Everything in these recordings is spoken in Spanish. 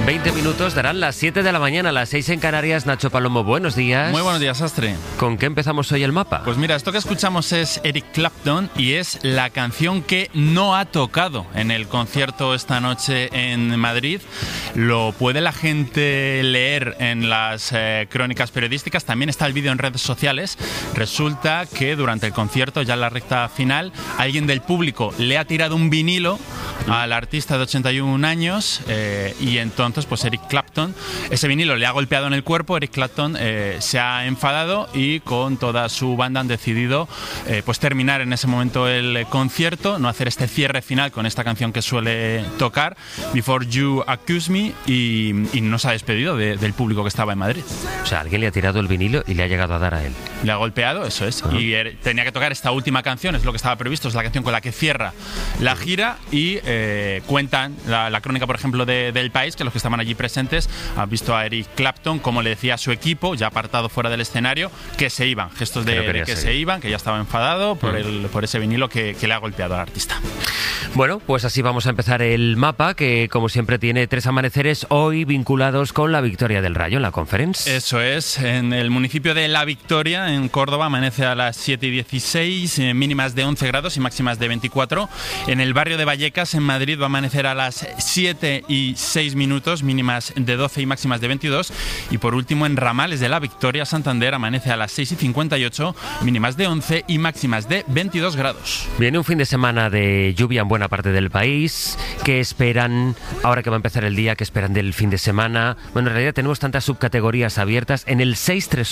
20 minutos darán las 7 de la mañana, las 6 en Canarias. Nacho Palomo, buenos días. Muy buenos días, Astre. ¿Con qué empezamos hoy el mapa? Pues mira, esto que escuchamos es Eric Clapton y es la canción que no ha tocado en el concierto esta noche en Madrid. Lo puede la gente leer en las crónicas periodísticas. También está el vídeo en redes sociales. Resulta que durante el concierto, ya en la recta final, alguien del público le ha tirado un vinilo al artista de 81 años y entonces pues Eric Clapton, ese vinilo le ha golpeado en el cuerpo. Eric Clapton se ha enfadado y con toda su banda han decidido pues terminar en ese momento el concierto, no hacer este cierre final con esta canción que suele tocar, Before You Accuse Me, y no se ha despedido del público que estaba en Madrid. O sea, alguien le ha tirado el vinilo y le ha llegado a dar a él. Le ha golpeado, eso es. Uh-huh. Y tenía que tocar esta última canción, es lo que estaba previsto, es la canción con la que cierra la gira y cuentan la crónica, por ejemplo, del País, que los que estaban allí presentes han visto a Eric Clapton como le decía a su equipo, ya apartado fuera del escenario, que se iban, gestos de que se iban, que ya estaba enfadado por ese vinilo que le ha golpeado al artista. Bueno, pues así vamos a empezar el mapa, que como siempre tiene 3 amaneceres hoy vinculados con la victoria del Rayo en la Conference. Eso es, en el municipio de La Victoria, en Córdoba, amanece a las 7:16, mínimas de 11 grados y máximas de 24. En el barrio de Vallecas, en Madrid, va a amanecer a las 7:06, mínimas de 12 y máximas de 22. Y por último, en Ramales de La Victoria, Santander, amanece a las 6:58, mínimas de 11 y máximas de 22 grados. Viene un fin de semana de lluvia en buena parte del país. ¿Qué esperan ahora que va a empezar el día? ¿Qué esperan del fin de semana? Bueno, en realidad tenemos tantas subcategorías abiertas. En el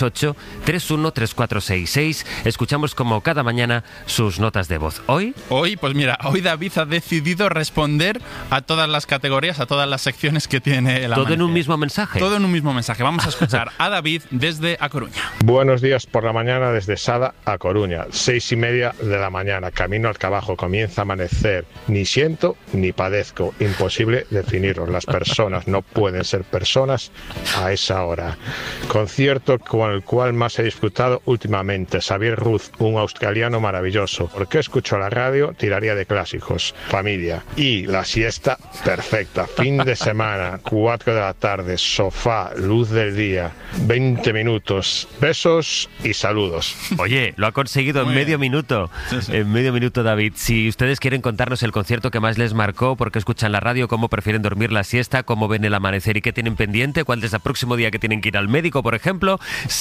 638-313466 escuchamos como cada mañana sus notas de voz. Hoy, pues mira, hoy David ha decidido responder a todas las categorías, a todas las secciones que tiene el ¿todo amanecer. en un mismo mensaje? Todo en un mismo mensaje. Vamos a escuchar a David desde A Coruña. Buenos días por la mañana desde Sada a Coruña, 6:30 de la mañana, camino al trabajo, comienza a amanecer. Ni siento ni padezco, imposible definirlos. Las personas no pueden ser personas a esa hora. Concierto con el cual más he disfrutado últimamente, Xavier Ruz, un australiano maravilloso. ¿Por qué escucho la radio? Tiraría de clásicos, familia. Y la siesta, perfecta. Fin de semana, 4 de la tarde, sofá, luz del día, 20 minutos, besos y saludos. Oye, lo ha conseguido en medio minuto. Sí. En medio minuto, David. Si ustedes quieren contarnos el concierto que más les marcó, por qué escuchan la radio, cómo prefieren dormir la siesta, cómo ven el amanecer y qué tienen pendiente, cuál es el próximo día que tienen que ir al médico, por ejemplo,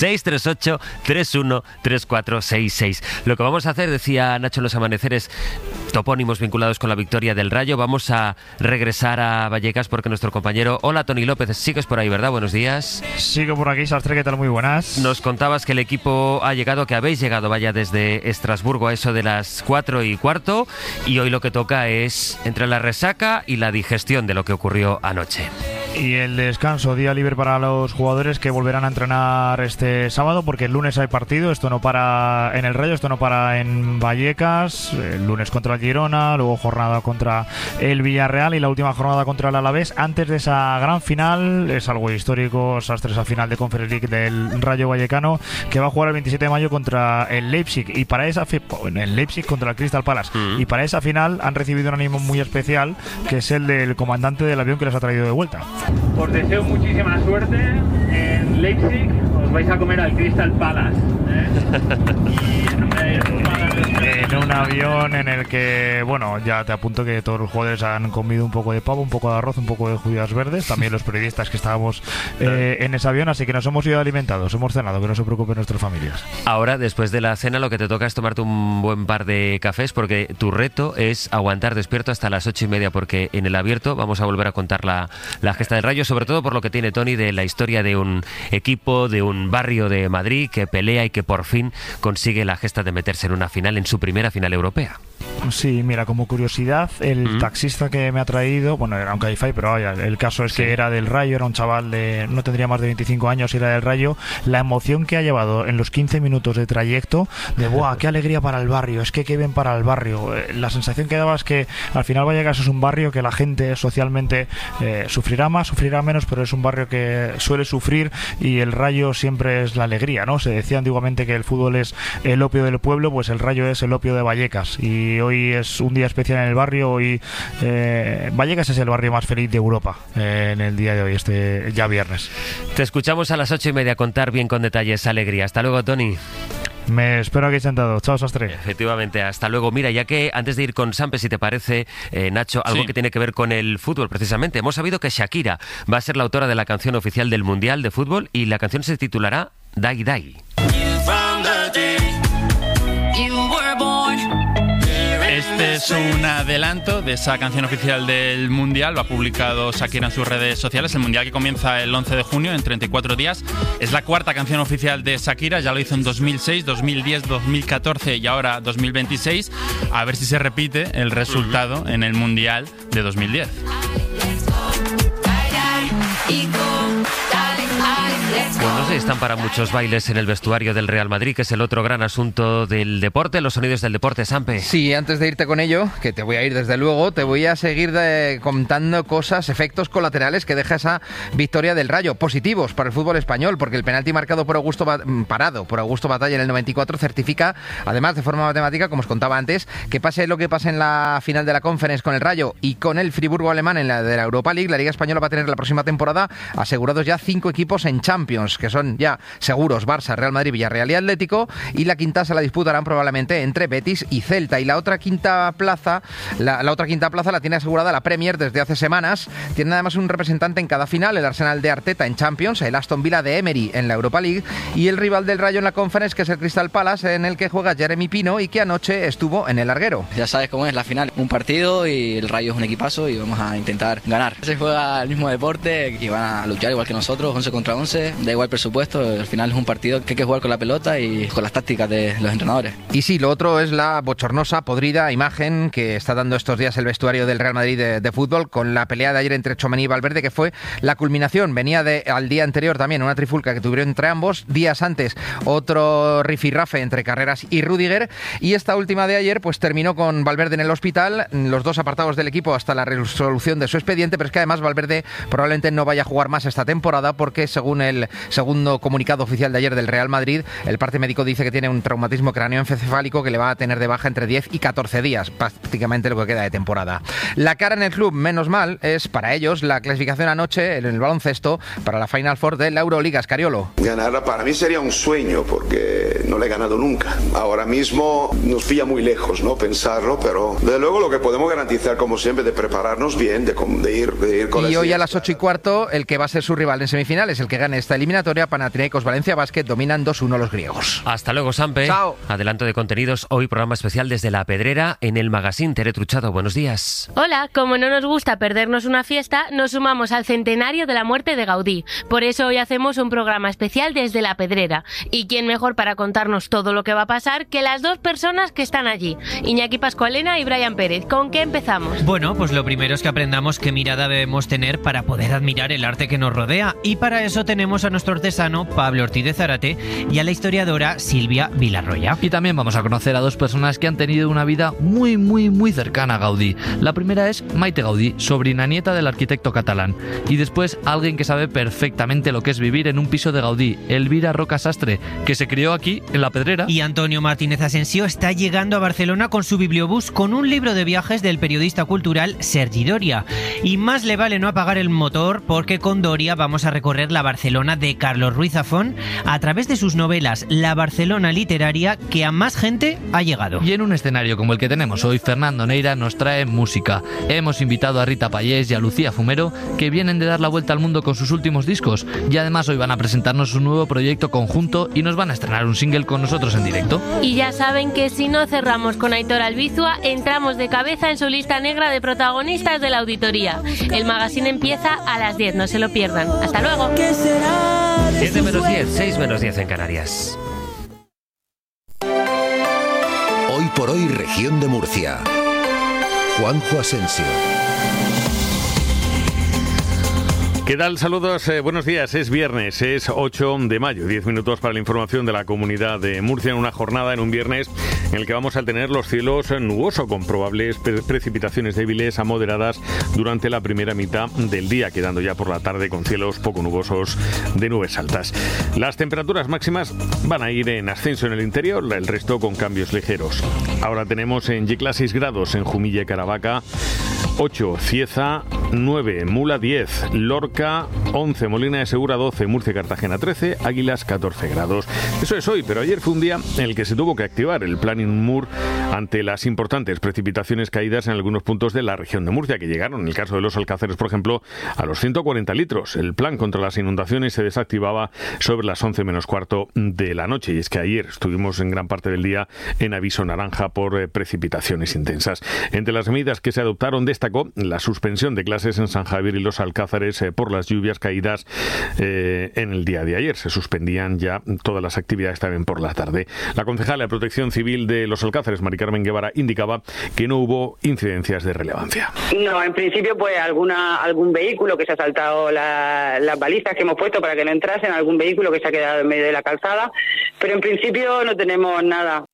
638-313466. Lo que vamos a hacer, decía Nacho en los amaneceres, topónimos vinculados con la victoria del Rayo. Vamos a regresar a Vallecas porque nuestro compañero, hola, Tony López, sigues por ahí, ¿verdad? Buenos días. Sigo por aquí, Sastre, ¿qué tal? Muy buenas. Nos contabas que el equipo ha llegado, que habéis llegado, vaya, desde Estrasburgo a eso de las 4:15, y hoy lo que toca es entre la resaca y la digestión de lo que ocurrió anoche. Y el descanso, día libre para los jugadores que volverán a entrenar este sábado, porque el lunes hay partido, esto no para en el Rayo, esto no para en Vallecas, el lunes contra el Girona, luego jornada contra el Villarreal y la última jornada contra el Alavés, antes de esa gran final. Es algo histórico, Sastre, esa final de Conference League del Rayo Vallecano, que va a jugar el 27 de mayo contra el Leipzig, y para esa el Leipzig contra el Crystal Palace, y para esa final han recibido un ánimo muy especial, que es el del comandante del avión que les ha traído de vuelta. Os deseo muchísima suerte en Leipzig, os vais a comer al Crystal Palace, en un avión en el que, bueno, ya te apunto que todos los jugadores han comido un poco de pavo, un poco de arroz, un poco de judías verdes, también los periodistas que estábamos en ese avión, así que nos hemos ido alimentados, hemos cenado, que no se preocupen nuestras familias. Ahora, después de la cena, lo que te toca es tomarte un buen par de cafés, porque tu reto es aguantar despierto hasta las 8:30, porque en el abierto vamos a volver a contar la gesta del Rayo, sobre todo por lo que tiene Tony de la historia de un equipo, de un barrio de Madrid que pelea y que por fin consigue la gesta de meterse en una final, en su primera final europea. Sí, mira, como curiosidad, el taxista que me ha traído, bueno, era un Cabify, pero vaya, el caso es que era del Rayo, era un chaval de, no tendría más de 25 años, era del Rayo. La emoción que ha llevado en los 15 minutos de trayecto, de ¡buah, qué alegría para el barrio! Es que qué bien para el barrio. La sensación que daba es que al final Vallecas es un barrio que la gente socialmente sufrirá más, sufrirá menos, pero es un barrio que suele sufrir, y el Rayo siempre es la alegría, ¿no? Se decía antiguamente que el fútbol es el opio del pueblo, pues el Rayo es el opio de Vallecas, y y hoy es un día especial en el barrio. Hoy Vallecas es el barrio más feliz de Europa en el día de hoy, ya viernes. Te escuchamos a las 8:30 contar bien con detalles alegría. Hasta luego, Toni. Me espero aquí sentado. Chao, Sastre. Efectivamente, hasta luego. Mira, ya que antes de ir con Sampe, si te parece, Nacho, algo que tiene que ver con el fútbol, precisamente. Hemos sabido que Shakira va a ser la autora de la canción oficial del Mundial de Fútbol y la canción se titulará Die Die. Este es un adelanto de esa canción oficial del Mundial. Lo ha publicado Shakira en sus redes sociales. El Mundial que comienza el 11 de junio, en 34 días. Es la cuarta canción oficial de Shakira. Ya lo hizo en 2006, 2010, 2014 y ahora 2026. A ver si se repite el resultado en el Mundial de 2010. Pues no sé, están para muchos bailes en el vestuario del Real Madrid, que es el otro gran asunto del deporte, los sonidos del deporte, Sampe. Sí, antes de irte con ello, que te voy a ir desde luego, te voy a seguir contando cosas, efectos colaterales que deja esa victoria del Rayo, positivos para el fútbol español, porque el penalti marcado por Augusto Batalla en el 94 certifica, además de forma matemática, como os contaba antes, que pase lo que pase en la final de la Conference con el Rayo y con el Friburgo alemán en la de la Europa League, la Liga Española va a tener la próxima temporada asegurados ya 5 equipos en Champions, que son ya seguros Barça, Real Madrid, Villarreal y Atlético, y la quinta se la disputarán probablemente entre Betis y Celta. Y la otra quinta plaza, la tiene asegurada la Premier desde hace semanas. Tiene además un representante en cada final, el Arsenal de Arteta en Champions, el Aston Villa de Emery en la Europa League y el rival del Rayo en la Conference, que es el Crystal Palace, en el que juega Jeremy Pino y que anoche estuvo en el larguero. Ya sabes cómo es la final, un partido y el Rayo es un equipazo y vamos a intentar ganar. Se juega el mismo deporte y van a luchar igual que nosotros, 11 contra 11, da igual presupuesto, al final es un partido que hay que jugar con la pelota y con las tácticas de los entrenadores. Y sí, lo otro es la bochornosa, podrida imagen que está dando estos días el vestuario del Real Madrid de fútbol, con la pelea de ayer entre Tchouaméni y Valverde, que fue la culminación. Venía al día anterior también una trifulca que tuvieron entre ambos, días antes otro rifirrafe entre Carreras y Rüdiger, y esta última de ayer pues terminó con Valverde en el hospital, los dos apartados del equipo hasta la resolución de su expediente, pero es que además Valverde probablemente no vaya a jugar más esta temporada porque, según el segundo comunicado oficial de ayer del Real Madrid, el parte médico dice que tiene un traumatismo craneoencefálico que le va a tener de baja entre 10 y 14 días, prácticamente lo que queda de temporada. La cara en el club, menos mal, es para ellos la clasificación anoche en el baloncesto para la Final Four de la Euroliga. Escariolo. Ganarla para mí sería un sueño porque no la he ganado nunca. Ahora mismo nos pilla muy lejos, ¿no? Pensarlo, pero desde luego lo que podemos garantizar, como siempre, de prepararnos bien, de ir con y hoy a las 8:15 el que va a ser su rival en semifinales, el que gane esta eliminatoria, Panathinaikos Valencia Basket, dominan 2-1 los griegos. Hasta luego, Sampe. Chao. Adelanto de contenidos, hoy programa especial desde La Pedrera en el Magazine. Tere Truchado, buenos días. Hola, como no nos gusta perdernos una fiesta, nos sumamos al centenario de la muerte de Gaudí. Por eso hoy hacemos un programa especial desde La Pedrera. ¿Y quién mejor para contarnos todo lo que va a pasar que las dos personas que están allí? Iñaki Pascualena y Brian Pérez. ¿Con qué empezamos? Bueno, pues lo primero es que aprendamos qué mirada debemos tener para poder admirar el arte que nos rodea. Y para eso tenemos a nuestro artesano Pablo Ortiz de Zárate y a la historiadora Silvia Vilarroya. Y también vamos a conocer a dos personas que han tenido una vida muy cercana a Gaudí. La primera es Maite Gaudí, sobrina nieta del arquitecto catalán. Y después alguien que sabe perfectamente lo que es vivir en un piso de Gaudí, Elvira Roca Sastre, que se crió aquí, en La Pedrera. Y Antonio Martínez Asensio está llegando a Barcelona con su bibliobús con un libro de viajes del periodista cultural Sergi Doria. Y más le vale no apagar el motor porque con Doria vamos a recorrer la Barcelona de Carlos Ruiz Zafón a través de sus novelas, la Barcelona literaria que a más gente ha llegado. Y en un escenario como el que tenemos hoy, Fernando Neira nos trae música. Hemos invitado a Rita Payés y a Lucía Fumero, que vienen de dar la vuelta al mundo con sus últimos discos, y además hoy van a presentarnos un nuevo proyecto conjunto y nos van a estrenar un single con nosotros en directo. Y ya saben que si no cerramos con Aitor Albizua, entramos de cabeza en su lista negra de protagonistas de la auditoría. El magazine empieza a las 10, no se lo pierdan. Hasta luego. 7 menos 10, 6 menos 10 en Canarias. Hoy por hoy, región de Murcia. Juanjo Asensio. ¿Qué tal? Saludos, buenos días. Es viernes, es 8 de mayo, 10 minutos para la información de la Comunidad de Murcia en una jornada, en un viernes en el que vamos a tener los cielos nubosos con probables precipitaciones débiles a moderadas durante la primera mitad del día, quedando ya por la tarde con cielos poco nubosos de nubes altas. Las temperaturas máximas van a ir en ascenso en el interior, el resto con cambios ligeros. Ahora tenemos en Yecla 6 grados, en Jumilla y Caravaca 8, Cieza 9, Mula 10, Lorca 11, Molina de Segura 12, Murcia y Cartagena 13, Águilas 14 grados. Eso es hoy, pero ayer fue un día en el que se tuvo que activar el plan Inmur ante las importantes precipitaciones caídas en algunos puntos de la región de Murcia, que llegaron, en el caso de los Alcázares, por ejemplo, a los 140 litros. El plan contra las inundaciones se desactivaba sobre las 11 menos cuarto de la noche, y es que ayer estuvimos en gran parte del día en aviso naranja por precipitaciones intensas. Entre las medidas que se adoptaron destacó la suspensión de clases en San Javier y los Alcázares por las lluvias caídas en el día de ayer. Se suspendían ya todas las actividades también por la tarde. La concejala de Protección Civil de los Alcázares, Mari Carmen Guevara, indicaba que no hubo incidencias de relevancia. No, en principio pues algún vehículo que se ha saltado las balizas que hemos puesto para que no entrasen, algún vehículo que se ha quedado en medio de la calzada, pero en principio no tenemos nada.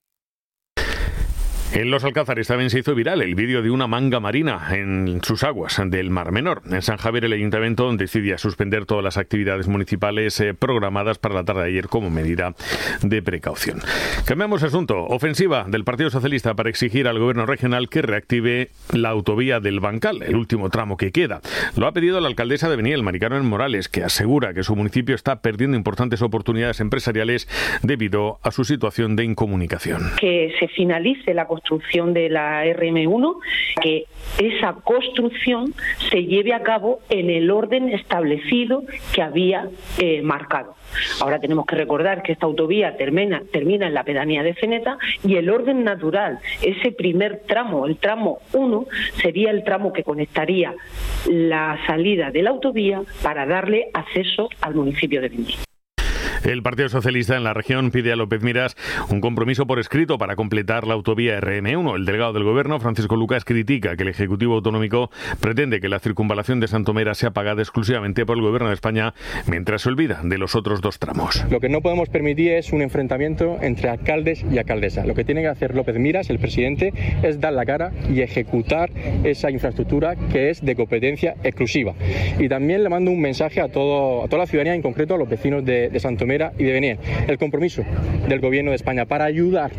En los Alcázares también se hizo viral el vídeo de una manga marina en sus aguas del Mar Menor. En San Javier el ayuntamiento decidía suspender todas las actividades municipales programadas para la tarde de ayer como medida de precaución. Cambiamos de asunto. Ofensiva del Partido Socialista para exigir al gobierno regional que reactive la autovía del Bancal, el último tramo que queda. Lo ha pedido la alcaldesa de Beniel, Mari Carmen Morales, que asegura que su municipio está perdiendo importantes oportunidades empresariales debido a su situación de incomunicación. Que se finalice la construcción de la RM1, que esa construcción se lleve a cabo en el orden establecido que había marcado. Ahora tenemos que recordar que esta autovía termina en la pedanía de Ceneta, y el orden natural, ese primer tramo, el tramo 1, sería el tramo que conectaría la salida de la autovía para darle acceso al municipio de Beniel. El Partido Socialista en la región pide a López Miras un compromiso por escrito para completar la autovía RM1. El delegado del Gobierno, Francisco Lucas, critica que el Ejecutivo Autonómico pretende que la circunvalación de Santomera sea pagada exclusivamente por el Gobierno de España, mientras se olvida de los otros dos tramos. Lo que no podemos permitir es un enfrentamiento entre alcaldes y alcaldesa. Lo que tiene que hacer López Miras, el presidente, es dar la cara y ejecutar esa infraestructura que es de competencia exclusiva. Y también le mando un mensaje a toda la ciudadanía, en concreto a los vecinos de Santomera y de Beniel. El compromiso del Gobierno de España para ayudar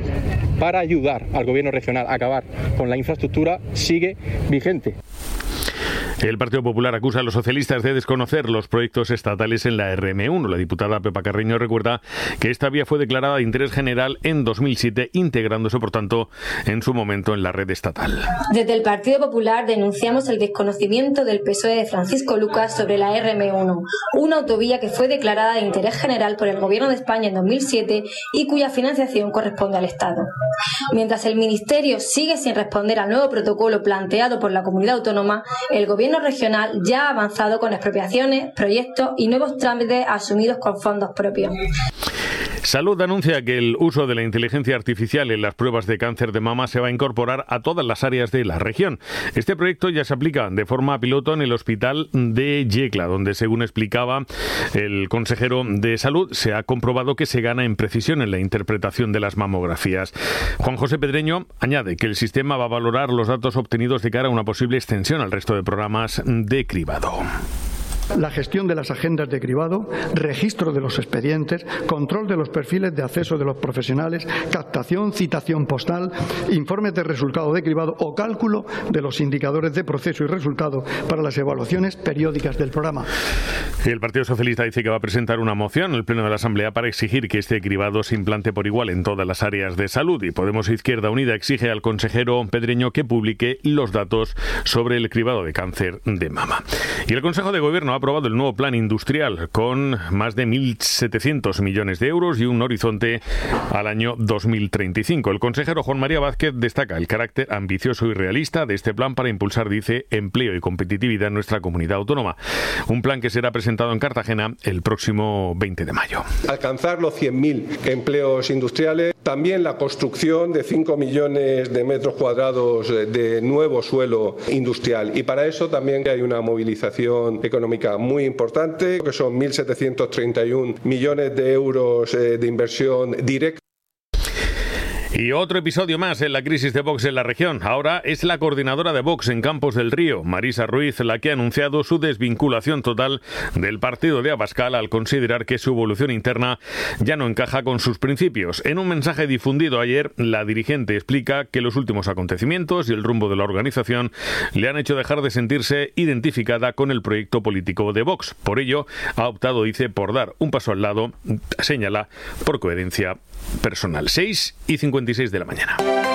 al Gobierno regional a acabar con la infraestructura sigue vigente. El Partido Popular acusa a los socialistas de desconocer los proyectos estatales en la RM1. La diputada Pepa Carreño recuerda que esta vía fue declarada de interés general en 2007, integrándose, por tanto, en su momento en la red estatal. Desde el Partido Popular denunciamos el desconocimiento del PSOE de Francisco Lucas sobre la RM1, una autovía que fue declarada de interés general por el Gobierno de España en 2007 y cuya financiación corresponde al Estado. Mientras el Ministerio sigue sin responder al nuevo protocolo planteado por la comunidad autónoma, el Gobierno regional ya ha avanzado con expropiaciones, proyectos y nuevos trámites asumidos con fondos propios. Salud anuncia que el uso de la inteligencia artificial en las pruebas de cáncer de mama se va a incorporar a todas las áreas de la región. Este proyecto ya se aplica de forma piloto en el hospital de Yecla, donde, según explicaba el consejero de Salud, se ha comprobado que se gana en precisión en la interpretación de las mamografías. Juan José Pedreño añade que el sistema va a valorar los datos obtenidos de cara a una posible extensión al resto de programas de cribado. La gestión de las agendas de cribado, registro de los expedientes, control de los perfiles de acceso de los profesionales, captación, citación postal, informes de resultado de cribado o cálculo de los indicadores de proceso y resultado para las evaluaciones periódicas del programa. El Partido Socialista dice que va a presentar una moción en el Pleno de la Asamblea para exigir que este cribado se implante por igual en todas las áreas de salud, y Podemos Izquierda Unida exige al consejero Pedreño que publique los datos sobre el cribado de cáncer de mama. Y el Consejo de Gobierno ha aprobado el nuevo plan industrial con más de 1.700 millones de euros y un horizonte al año 2035. El consejero Juan María Vázquez destaca el carácter ambicioso y realista de este plan para impulsar, dice, empleo y competitividad en nuestra comunidad autónoma. Un plan que será presentado en Cartagena el próximo 20 de mayo. Alcanzar los 100.000 empleos industriales También la construcción de 5 millones de metros cuadrados de nuevo suelo industrial. Y para eso también hay una movilización económica muy importante, que son 1.731 millones de euros de inversión directa. Y otro episodio más en la crisis de Vox en la región. Ahora es la coordinadora de Vox en Campos del Río, Marisa Ruiz, la que ha anunciado su desvinculación total del partido de Abascal al considerar que su evolución interna ya no encaja con sus principios. En un mensaje difundido ayer, la dirigente explica que los últimos acontecimientos y el rumbo de la organización le han hecho dejar de sentirse identificada con el proyecto político de Vox. Por ello, ha optado, dice, por dar un paso al lado, señala, por coherencia personal. 6:56 de la mañana.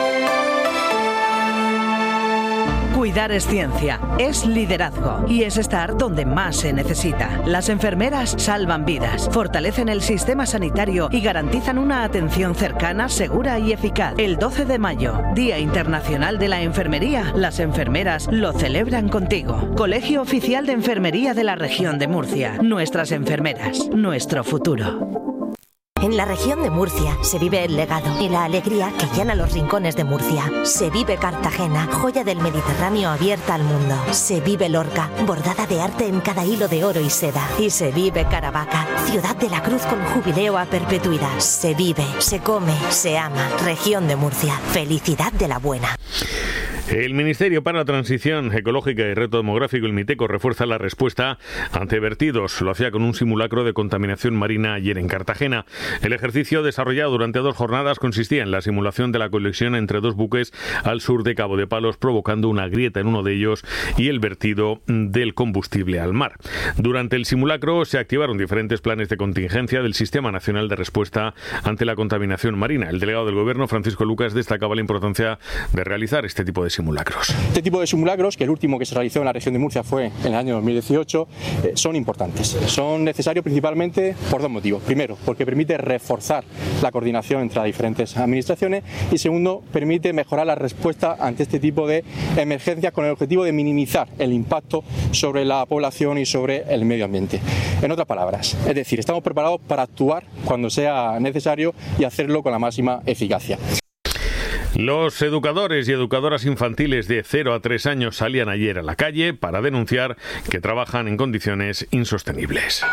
Cuidar es ciencia, es liderazgo y es estar donde más se necesita. Las enfermeras salvan vidas, fortalecen el sistema sanitario y garantizan una atención cercana, segura y eficaz. El 12 de mayo, Día Internacional de la Enfermería, las enfermeras lo celebran contigo. Colegio Oficial de Enfermería de la Región de Murcia. Nuestras enfermeras, nuestro futuro. En la región de Murcia se vive el legado y la alegría que llena los rincones de Murcia. Se vive Cartagena, joya del Mediterráneo abierta al mundo. Se vive Lorca, bordada de arte en cada hilo de oro y seda. Y se vive Caravaca, ciudad de la cruz con jubileo a perpetuidad. Se vive, se come, se ama. Región de Murcia, felicidad de la buena. El Ministerio para la Transición Ecológica y Reto Demográfico, el MITECO, refuerza la respuesta ante vertidos. Lo hacía con un simulacro de contaminación marina ayer en Cartagena. El ejercicio, desarrollado durante 2 jornadas, consistía en la simulación de la conexión entre 2 buques al sur de Cabo de Palos, provocando una grieta en uno de ellos y el vertido del combustible al mar. Durante el simulacro se activaron diferentes planes de contingencia del Sistema Nacional de Respuesta ante la Contaminación Marina. El delegado del Gobierno, Francisco Lucas, destacaba la importancia de realizar este tipo de simulacros. Este tipo de simulacros, que el último que se realizó en la región de Murcia fue en el año 2018, son importantes. Son necesarios principalmente por 2 motivos. Primero, porque permite reforzar la coordinación entre las diferentes administraciones y segundo, permite mejorar la respuesta ante este tipo de emergencias con el objetivo de minimizar el impacto sobre la población y sobre el medio ambiente. En otras palabras, es decir, estamos preparados para actuar cuando sea necesario y hacerlo con la máxima eficacia. Los educadores y educadoras infantiles de 0 a 3 años salían ayer a la calle para denunciar que trabajan en condiciones insostenibles.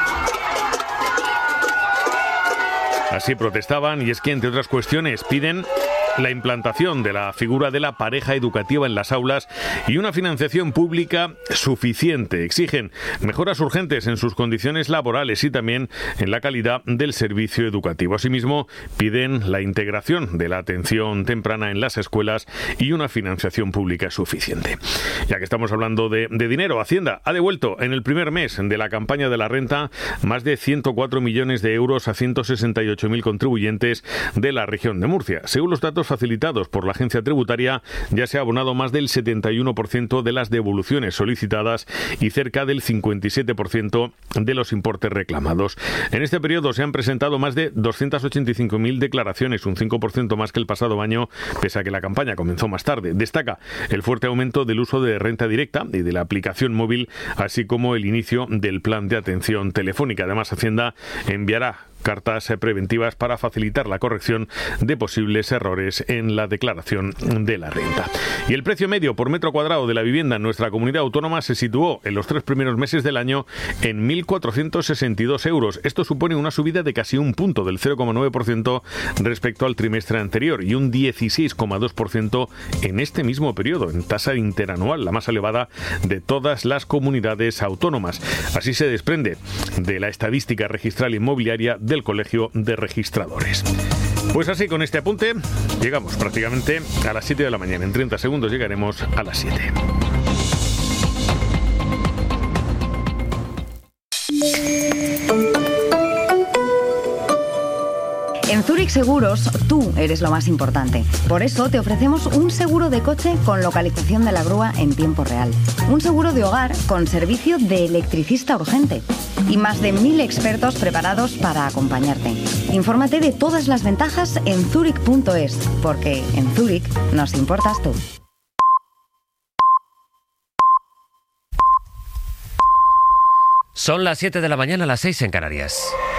Así protestaban, y es que, entre otras cuestiones, piden la implantación de la figura de la pareja educativa en las aulas y una financiación pública suficiente. Exigen mejoras urgentes en sus condiciones laborales y también en la calidad del servicio educativo. Asimismo, piden la integración de la atención temprana en las escuelas y una financiación pública suficiente. Ya que estamos hablando de dinero, Hacienda ha devuelto en el primer mes de la campaña de la renta más de 104 millones de euros a 168.000 contribuyentes de la región de Murcia. Según los datos facilitados por la agencia tributaria, ya se ha abonado más del 71% de las devoluciones solicitadas y cerca del 57% de los importes reclamados. En este periodo se han presentado más de 285.000 declaraciones, un 5% más que el pasado año, pese a que la campaña comenzó más tarde. Destaca el fuerte aumento del uso de renta directa y de la aplicación móvil, así como el inicio del plan de atención telefónica. Además, Hacienda enviará cartas preventivas para facilitar la corrección de posibles errores en la declaración de la renta. Y el precio medio por metro cuadrado de la vivienda en nuestra comunidad autónoma se situó en los 3 primeros meses del año en 1.462 euros. Esto supone una subida de casi un punto, del 0,9% respecto al trimestre anterior, y un 16,2% en este mismo periodo, en tasa interanual, la más elevada de todas las comunidades autónomas. Así se desprende de la estadística registral inmobiliaria del Colegio de Registradores. Pues así, con este apunte, llegamos prácticamente a las 7 de la mañana. En 30 segundos llegaremos a las 7. En Zurich Seguros, tú eres lo más importante. Por eso te ofrecemos un seguro de coche con localización de la grúa en tiempo real. Un seguro de hogar con servicio de electricista urgente. Y más de 1.000 expertos preparados para acompañarte. Infórmate de todas las ventajas en zurich.es, porque en Zurich nos importas tú. Son las 7 de la mañana, las 6 en Canarias.